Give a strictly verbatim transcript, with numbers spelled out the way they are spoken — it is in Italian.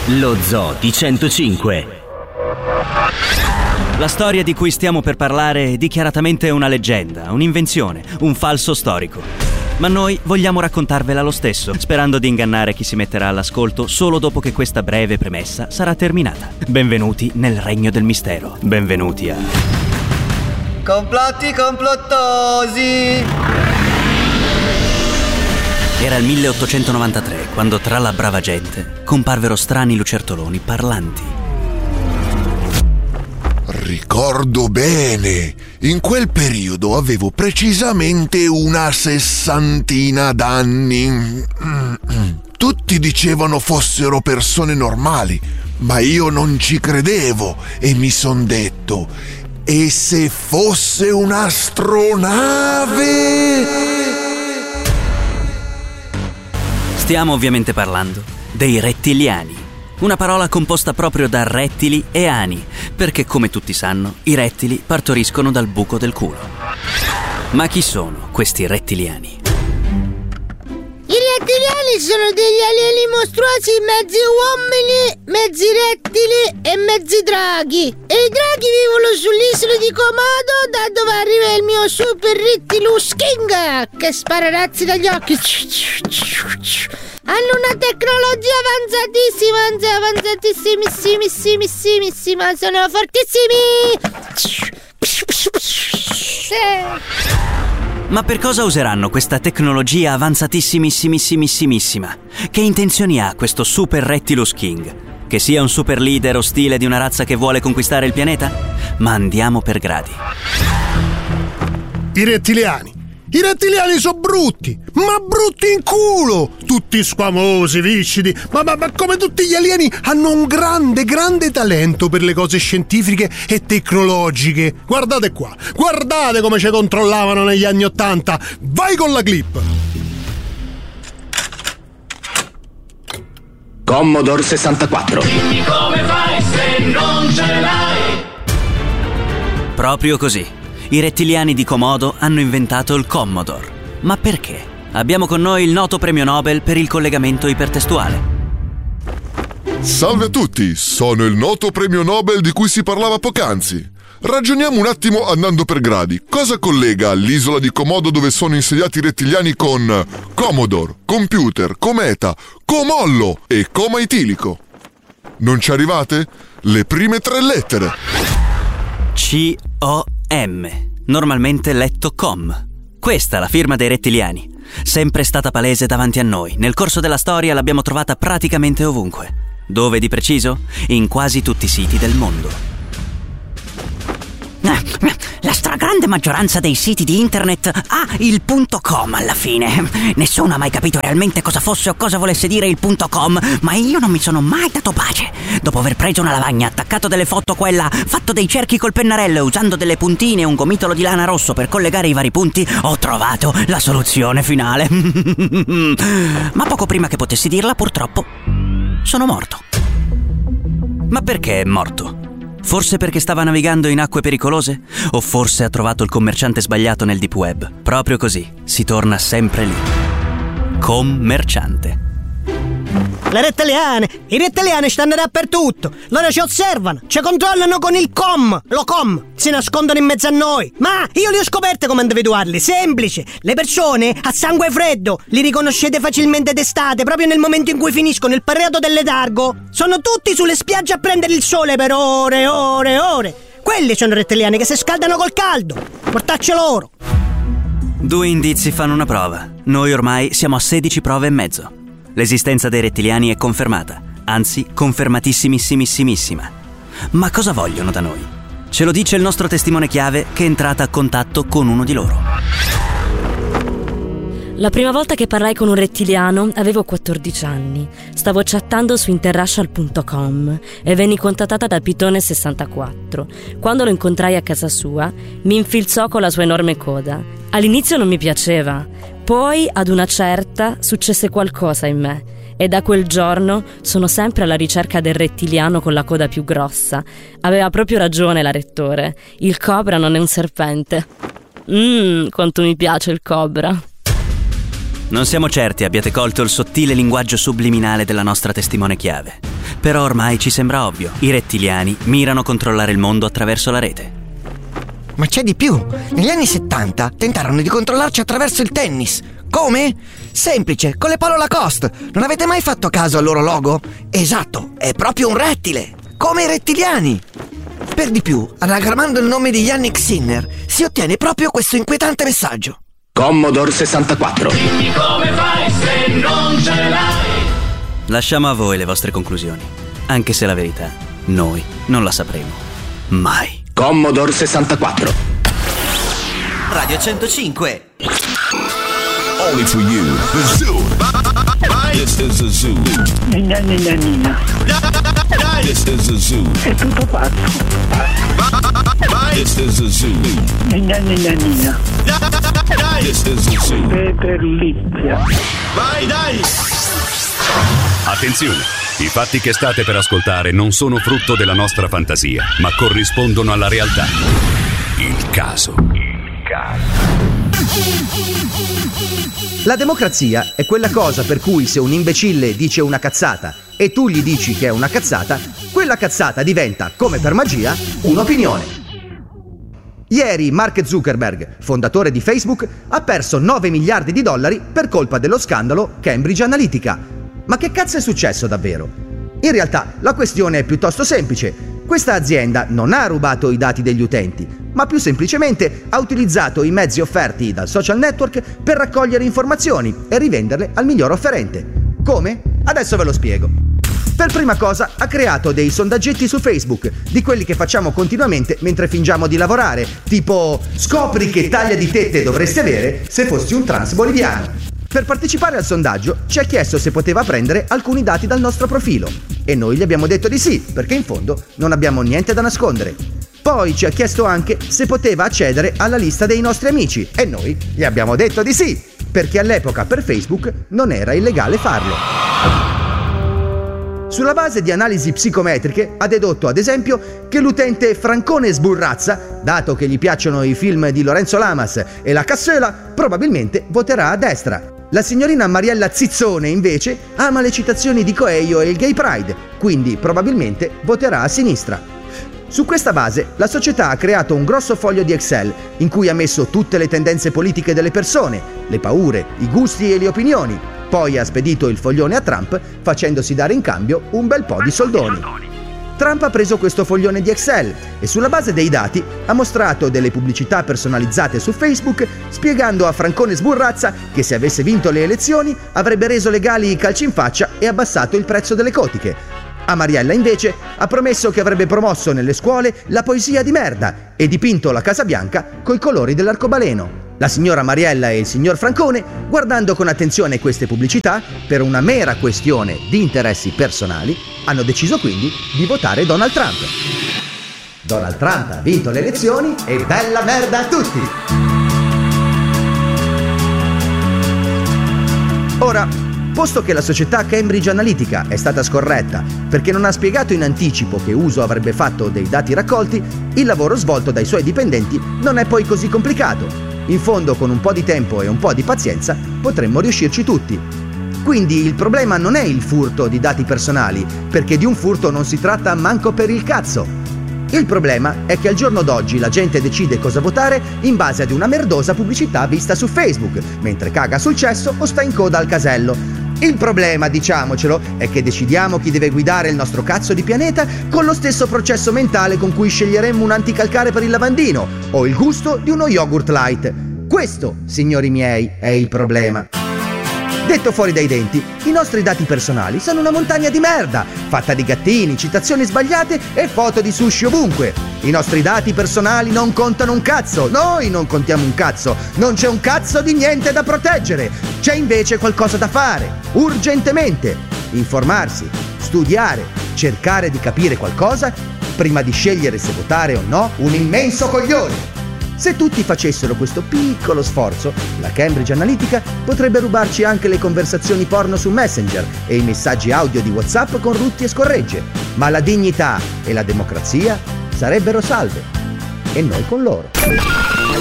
Lo Zoo di centocinque. La storia di cui stiamo per parlare è dichiaratamente una leggenda, un'invenzione, un falso storico. Ma noi vogliamo raccontarvela lo stesso, sperando di ingannare chi si metterà all'ascolto solo dopo che questa breve premessa sarà terminata. Benvenuti nel regno del mistero. Benvenuti a... Complotti complottosi! Era il milleottocentonovantatré, quando tra la brava gente comparvero strani lucertoloni parlanti. Ricordo bene, in quel periodo avevo precisamente una sessantina d'anni. Tutti dicevano fossero persone normali, ma io non ci credevo e mi son detto: e se fosse un'astronave? Stiamo ovviamente parlando dei rettiliani, una parola composta proprio da rettili e ani, perché come tutti sanno, i rettili partoriscono dal buco del culo. Ma chi sono questi rettiliani? I rettiliani sono degli alieni mostruosi, mezzi uomini, mezzi rettili e mezzi draghi. E i draghi vivono sull'isola di Komodo, da dove arriva il mio super Rettilus King, che spara razzi dagli occhi. Hanno una tecnologia avanzatissima, avanzatissimissimissima, sono fortissimi. Ma per cosa useranno questa tecnologia avanzatissimissimissima? Che intenzioni ha questo super Rettilus King? Che sia un super leader ostile di una razza che vuole conquistare il pianeta? Ma andiamo per gradi. I rettiliani. I rettiliani sono brutti, ma brutti in culo! Tutti squamosi, viscidi, ma, ma, ma come tutti gli alieni hanno un grande, grande talento per le cose scientifiche e tecnologiche. Guardate qua, guardate come ci controllavano negli anni Ottanta. Vai con la clip! Commodore sessantaquattro. Dimmi come fai se non ce l'hai. Proprio così. I rettiliani di Komodo hanno inventato il Commodore. Ma perché? Abbiamo con noi il noto premio Nobel per il collegamento ipertestuale. Salve a tutti, sono il noto premio Nobel di cui si parlava poc'anzi. Ragioniamo un attimo andando per gradi. Cosa collega l'isola di Komodo dove sono insediati i rettiliani con Commodore, computer, cometa, comollo e coma etilico? Non ci arrivate? Le prime tre lettere. C O M, normalmente letto com. Questa la firma dei rettiliani. Sempre stata palese davanti a noi. Nel corso della storia l'abbiamo trovata praticamente ovunque. Dove di preciso? In quasi tutti i siti del mondo. La stragrande maggioranza dei siti di internet ha il punto com alla fine. Nessuno ha mai capito realmente cosa fosse o cosa volesse dire il punto com, ma io non mi sono mai dato pace. Dopo aver preso una lavagna, attaccato delle foto quella, fatto dei cerchi col pennarello e usando delle puntine e un gomitolo di lana rosso per collegare i vari punti, ho trovato la soluzione finale. Ma poco prima che potessi dirla, purtroppo, sono morto. Ma perché è morto? Forse perché stava navigando in acque pericolose? O forse ha trovato il commerciante sbagliato nel deep web? Proprio così, si torna sempre lì. Commerciante. Le rettiliane, i rettiliani stanno dappertutto. Loro ci osservano, ci controllano con il com, lo com, si nascondono in mezzo a noi. Ma io li ho scoperte come individuarli, semplice. Le persone a sangue freddo li riconoscete facilmente d'estate, proprio nel momento in cui finiscono il periodo del letargo. Sono tutti sulle spiagge a prendere il sole per ore, ore, ore. Quelli sono rettiliani che si scaldano col caldo. Portacci loro. Due indizi fanno una prova. Noi ormai siamo a sedici prove e mezzo. L'esistenza dei rettiliani è confermata, anzi confermatissimissima. Ma cosa vogliono da noi? Ce lo dice il nostro testimone chiave che è entrata a contatto con uno di loro. La prima volta che parlai con un rettiliano avevo quattordici anni. Stavo chattando su interracial punto com e venni contattata da Pitone sessantaquattro. Quando lo incontrai a casa sua, mi infilzò con la sua enorme coda. All'inizio non mi piaceva, poi ad una certa successe qualcosa in me e da quel giorno sono sempre alla ricerca del rettiliano con la coda più grossa. Aveva proprio ragione la rettore, il cobra non è un serpente. Mmm, quanto mi piace il cobra. Non siamo certi abbiate colto il sottile linguaggio subliminale della nostra testimone chiave. Però ormai ci sembra ovvio. I rettiliani mirano a controllare il mondo attraverso la rete. Ma c'è di più. Negli anni settanta tentarono di controllarci attraverso il tennis. Come? Semplice, con le Polo Lacoste. Non avete mai fatto caso al loro logo? Esatto, è proprio un rettile, come i rettiliani. Per di più, anagrammando il nome di Yannick Sinner, si ottiene proprio questo inquietante messaggio. Commodore sessantaquattro. Dimmi come fai se non ce l'hai. Lasciamo a voi le vostre conclusioni, anche se la verità noi non la sapremo mai. Commodore sessantaquattro. Radio centocinque. Only for you, the zoo. This is a zoo. Nina, nina, nina. This is a zoo. È tutto fatto. This is a zoo. Nina, nina, nina. This is a zoo. Peterlizia. Vai, dai! Attenzione! I fatti che state per ascoltare non sono frutto della nostra fantasia, ma corrispondono alla realtà. Il caso. Il caso. La democrazia è quella cosa per cui se un imbecille dice una cazzata e tu gli dici che è una cazzata, quella cazzata diventa, come per magia, un'opinione. Ieri Mark Zuckerberg, fondatore di Facebook, ha perso nove miliardi di dollari per colpa dello scandalo Cambridge Analytica. Ma che cazzo è successo davvero? In realtà la questione è piuttosto semplice. Questa azienda non ha rubato i dati degli utenti, ma più semplicemente ha utilizzato i mezzi offerti dal social network per raccogliere informazioni e rivenderle al miglior offerente. Come? Adesso ve lo spiego. Per prima cosa ha creato dei sondaggetti su Facebook, di quelli che facciamo continuamente mentre fingiamo di lavorare, tipo scopri che taglia di tette dovresti avere se fossi un trans boliviano. Per partecipare al sondaggio ci ha chiesto se poteva prendere alcuni dati dal nostro profilo e noi gli abbiamo detto di sì, perché in fondo non abbiamo niente da nascondere. Poi ci ha chiesto anche se poteva accedere alla lista dei nostri amici e noi gli abbiamo detto di sì, perché all'epoca per Facebook non era illegale farlo. Sulla base di analisi psicometriche ha dedotto ad esempio che l'utente Francone Sburrazza, dato che gli piacciono i film di Lorenzo Lamas e la Cassola, probabilmente voterà a destra. La signorina Mariella Zizzone invece ama le citazioni di Coelho e il Gay Pride, quindi probabilmente voterà a sinistra. Su questa base la società ha creato un grosso foglio di Excel in cui ha messo tutte le tendenze politiche delle persone, le paure, i gusti e le opinioni. Poi ha spedito il foglione a Trump facendosi dare in cambio un bel po' di soldoni. Trump ha preso questo foglione di Excel e sulla base dei dati ha mostrato delle pubblicità personalizzate su Facebook spiegando a Francone Sburrazza che se avesse vinto le elezioni avrebbe reso legali i calci in faccia e abbassato il prezzo delle cotiche. A Mariella invece ha promesso che avrebbe promosso nelle scuole la poesia di merda e dipinto la Casa Bianca coi colori dell'arcobaleno. La signora Mariella e il signor Francone, guardando con attenzione queste pubblicità, per una mera questione di interessi personali, hanno deciso quindi di votare Donald Trump. Donald Trump ha vinto le elezioni e bella merda a tutti! Ora, posto che la società Cambridge Analytica è stata scorretta perché non ha spiegato in anticipo che uso avrebbe fatto dei dati raccolti, il lavoro svolto dai suoi dipendenti non è poi così complicato. In fondo, con un po' di tempo e un po' di pazienza, potremmo riuscirci tutti. Quindi il problema non è il furto di dati personali, perché di un furto non si tratta manco per il cazzo. Il problema è che al giorno d'oggi la gente decide cosa votare in base ad una merdosa pubblicità vista su Facebook, mentre caga sul cesso o sta in coda al casello. Il problema, diciamocelo, è che decidiamo chi deve guidare il nostro cazzo di pianeta con lo stesso processo mentale con cui sceglieremmo un anticalcare per il lavandino o il gusto di uno yogurt light. Questo, signori miei, è il problema. Detto fuori dai denti, i nostri dati personali sono una montagna di merda, fatta di gattini, citazioni sbagliate e foto di sushi ovunque. I nostri dati personali non contano un cazzo, noi non contiamo un cazzo, non c'è un cazzo di niente da proteggere. C'è invece qualcosa da fare, urgentemente. Informarsi, studiare, cercare di capire qualcosa prima di scegliere se votare o no un immenso coglione. Se tutti facessero questo piccolo sforzo, la Cambridge Analytica potrebbe rubarci anche le conversazioni porno su Messenger e i messaggi audio di WhatsApp con rutti e scorregge, ma la dignità e la democrazia sarebbero salve. E noi con loro.